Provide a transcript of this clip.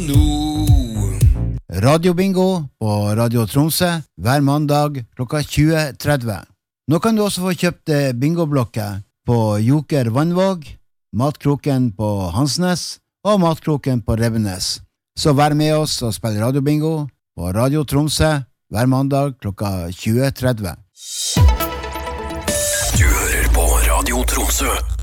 Radiobingo på Radio Tromsø hver mandag klokka 20.30. Nå kan du også få kjøpt bingoblokker på Joker Vannvåg, Matkroken på Hansnes og Matkroken på Rebbenes. Så vær med oss og spill radiobingo på Radio Tromsø hver mandag klokka 20.30. Du hører på Radio Tromsø.